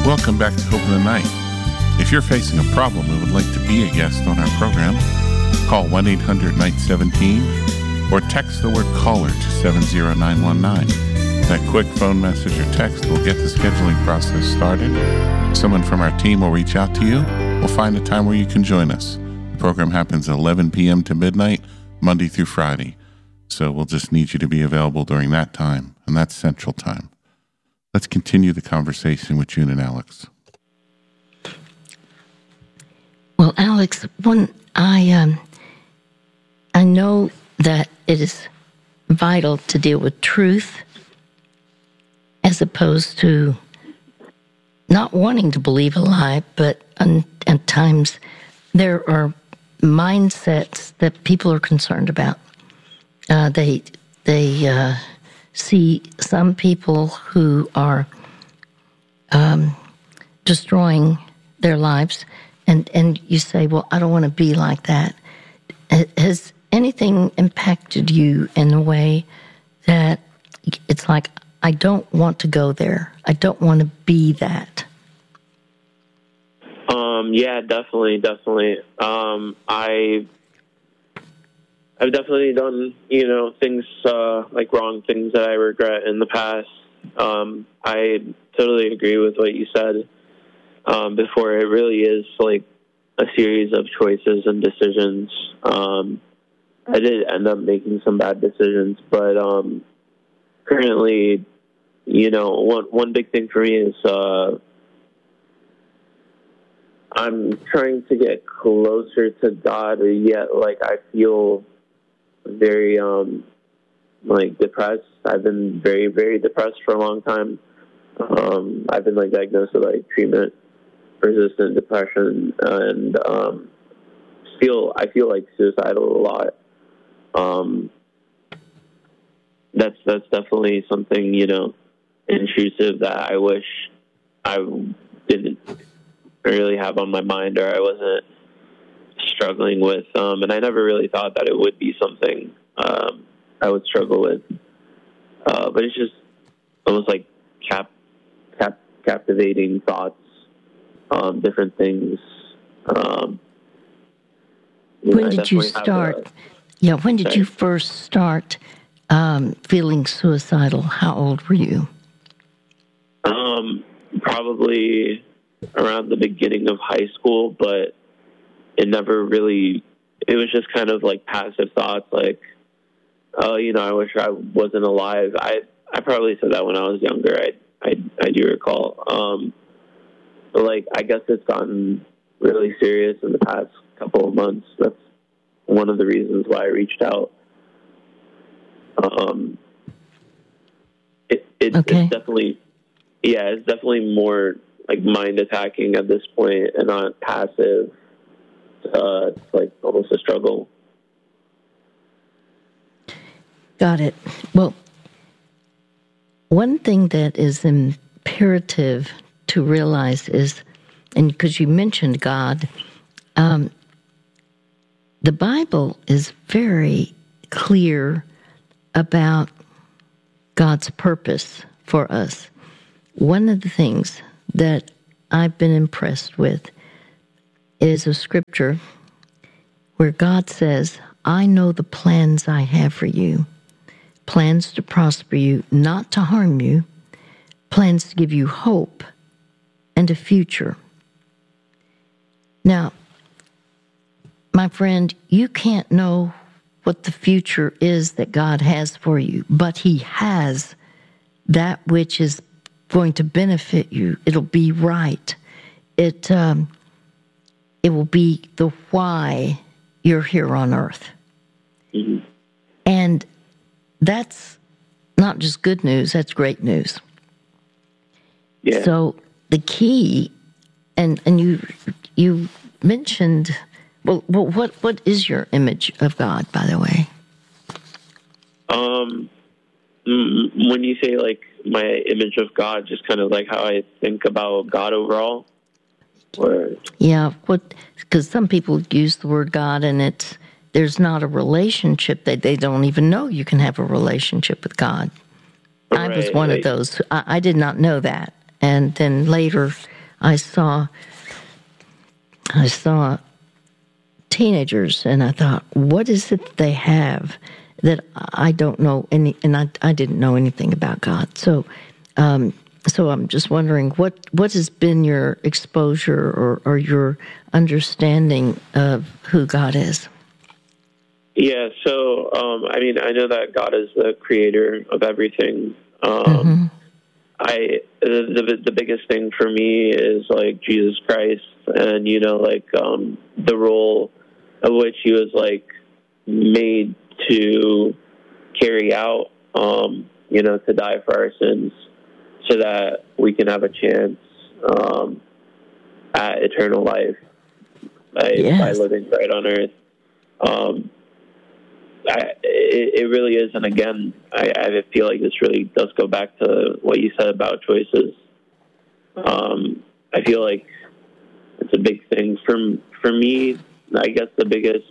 Welcome back to Hope in the Night. If you're facing a problem and would like to be a guest on our program, call 1-800-NIGHT-17 or text the word caller to 70919. That quick phone message or text will get the scheduling process started. Someone from our team will reach out to you. We'll find a time where you can join us. The program happens at 11 p.m. to midnight, Monday through Friday. So we'll just need you to be available during that time, and that's Central Time. Let's continue the conversation with June and Alex. Well, Alex, I know that it is vital to deal with truth as opposed to not wanting to believe a lie, but at times there are mindsets that people are concerned about. They see some people who are destroying their lives, and you say, well, I don't want to be like that. Has anything impacted you in a way that it's like, I don't want to go there. I don't want to be that? Yeah, definitely. I've definitely done, things, like wrong things that I regret in the past. I totally agree with what you said before. It really is like a series of choices and decisions. I did end up making some bad decisions, but currently, one big thing for me is I'm trying to get closer to God, yet I feel very depressed. I've been very, very depressed for a long time. I've been diagnosed with treatment resistant depression, and I feel like suicidal a lot. That's definitely something intrusive that I wish I didn't really have on my mind, or I wasn't struggling with, and I never really thought that it would be something I would struggle with, but it's just almost like captivating thoughts, different things. When did you start? When did you first start feeling suicidal? How old were you? Probably around the beginning of high school, but it never really, it was just kind of passive thoughts, I wish I wasn't alive. I probably said that when I was younger. I do recall. But I guess it's gotten really serious in the past couple of months. That's one of the reasons why I reached out. It's definitely, it's definitely more mind attacking at this point and not passive. It's almost a struggle. Got it. Well, one thing that is imperative to realize is, and because you mentioned God, the Bible is very clear about God's purpose for us. One of the things that I've been impressed with is a scripture where God says, I know the plans I have for you, plans to prosper you, not to harm you, plans to give you hope and a future. Now, my friend, you can't know what the future is that God has for you, but He has that which is going to benefit you. It'll be right. It will be the why you're here on earth. Mm-hmm. And that's not just good news, that's great news. Yeah. So the key, and you mentioned, well, what is your image of God, by the way? When you say my image of God, just kind of how I think about God overall? Or... Yeah, because some people use the word God and there's not a relationship. They don't even know you can have a relationship with God. Right, I was one of those. I did not know that. And then later I saw teenagers, and I thought, what is it they have that I don't know any, and I didn't know anything about God. So I'm just wondering what has been your exposure or your understanding of who God is? Yeah, so I know that God is the creator of everything. The biggest thing for me is like Jesus Christ, and the role of which he was like made to carry out, to die for our sins, so that we can have a chance at eternal life by living right on earth. It really is, and again, I feel like this really does go back to what you said about choices. I feel like it's a big thing for me. I guess the biggest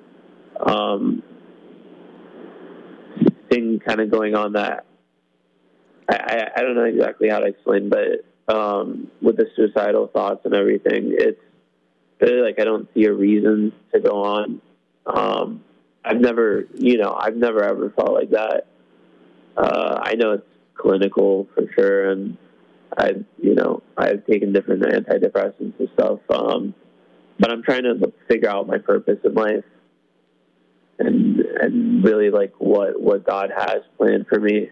thing kind of going on that I don't know exactly how to explain, but with the suicidal thoughts and everything, it's really like I don't see a reason to go on. I've never ever felt like that. I know it's clinical for sure, and I've taken different antidepressants and stuff. But I'm trying to figure out my purpose in life, and really like what God has planned for me.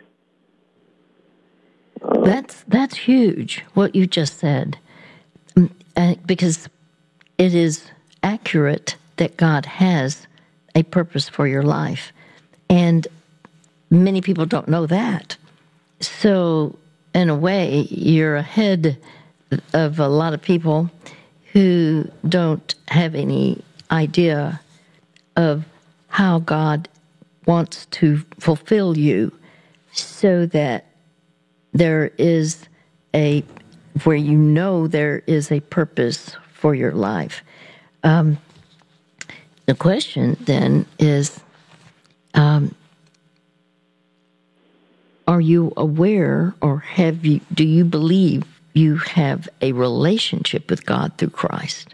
That's huge, what you just said, because it is accurate that God has a purpose for your life, and many people don't know that. So, in a way, you're ahead of a lot of people who don't have any idea of how God wants to fulfill you, so that there is where there is a purpose for your life. The question then is, are you aware, or do you believe you have a relationship with God through Christ?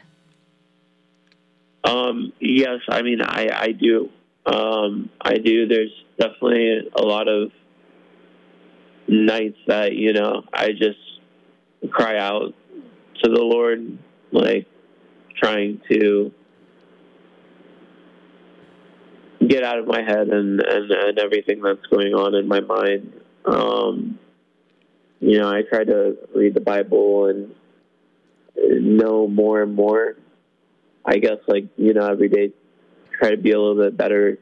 Yes, I do. I do. There's definitely a lot of nights that, I just cry out to the Lord, like trying to get out of my head and everything that's going on in my mind. I try to read the Bible and know more and more. I guess, every day try to be a little bit better,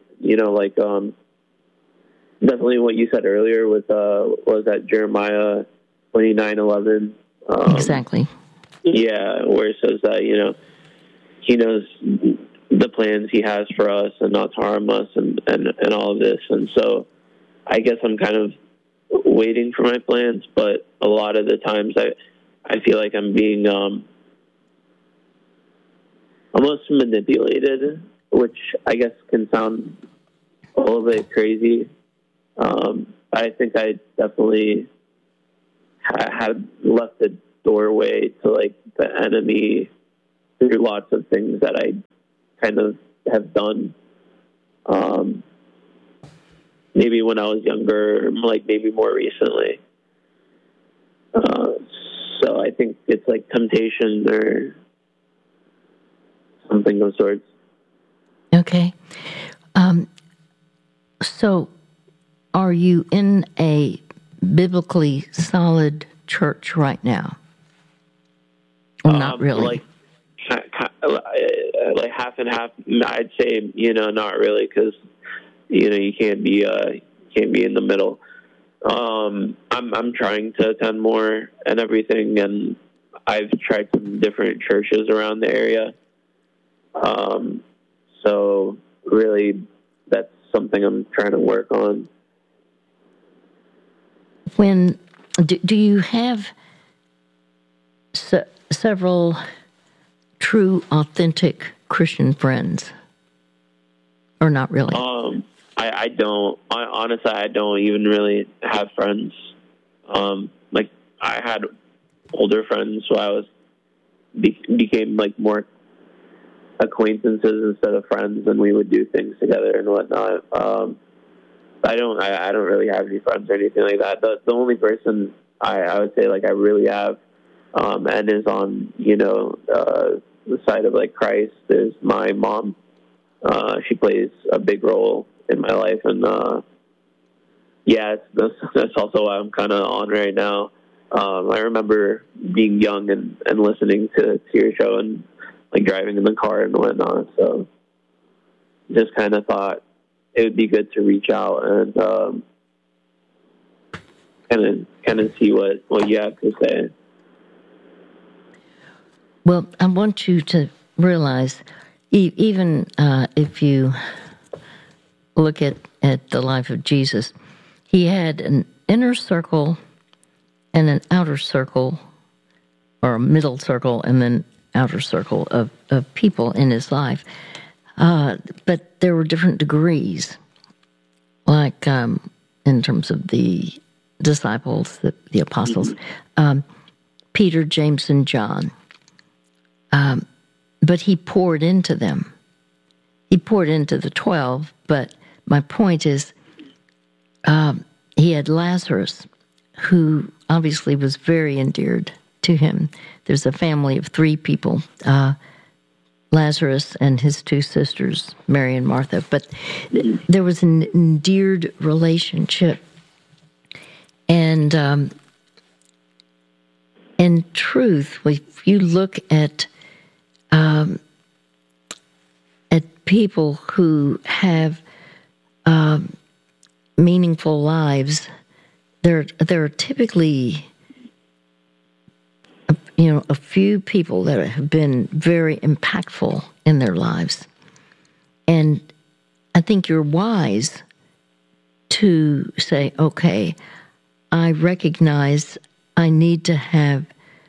definitely what you said earlier with, was that Jeremiah 29:11? Exactly. Yeah, where it says that, he knows the plans he has for us and not to harm us and all of this. And so I guess I'm kind of waiting for my plans, but a lot of the times I feel like I'm being almost manipulated, which I guess can sound a little bit crazy. I think I definitely had left the doorway to like the enemy through lots of things that I kind of have done. Maybe when I was younger, like maybe more recently. So I think it's like temptation or something of sorts. Okay. So are you in a biblically solid church right now? Or not really? Like half and half. I'd say, not really, because you can't be in the middle. I'm trying to attend more and everything, and I've tried some different churches around the area. So really, that's something I'm trying to work on. When do you have several true, authentic Christian friends, or not really? I don't. Honestly, I don't even really have friends. Like I had older friends when I was became like more acquaintances instead of friends, and we would do things together and whatnot. I don't really have any friends or anything like that. The only person I would say like I really have, and is on, the side of like Christ, is my mom. She plays a big role in my life, and that's also why I'm kind of on right now. I remember being young and listening to your show and like driving in the car and whatnot. So just kind of thought it would be good to reach out and kind of see what you have to say. Well, I want you to realize, even if you look at the life of Jesus, he had an inner circle and an outer circle, or a middle circle and then outer circle of people in his life. But there were different degrees, like in terms of the disciples, the apostles, Peter, James, and John. But he poured into them. He poured into the 12, but my point is he had Lazarus, who obviously was very endeared to him. There's a family of 3 people, Lazarus and his 2 sisters, Mary and Martha. But there was an endeared relationship. And in truth, if you look at people who have meaningful lives, there are typically a few people that have been very impactful in their lives. And I think you're wise to say, okay, I recognize I need to have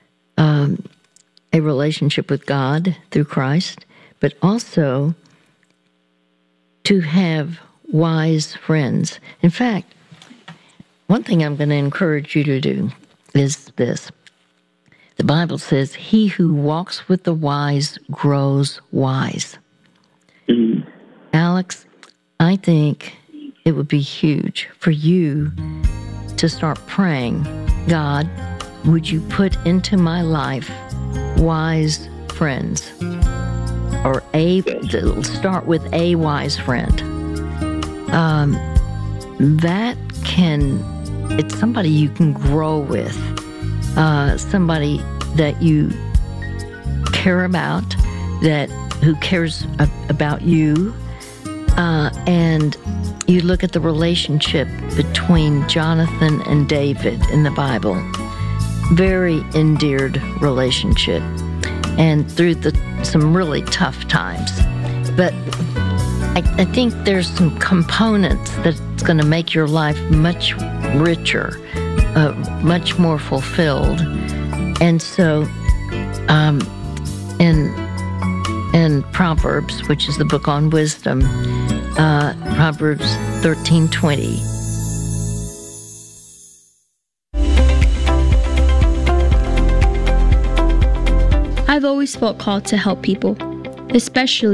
a relationship with God through Christ, but also to have wise friends. In fact, one thing I'm going to encourage you to do is this. The Bible says, he who walks with the wise grows wise. Mm-hmm. Alex, I think it would be huge for you to start praying, God, would you put into my life wise friends? Or start with a wise friend. It's somebody you can grow with, somebody that you care about, who cares about you, and you look at the relationship between Jonathan and David in the Bible. Very endeared relationship, and through some really tough times. But I think there's some components that's going to make your life much richer, much more fulfilled. And so, in Proverbs, which is the book on wisdom, Proverbs 13:20. I've always felt called to help people, especially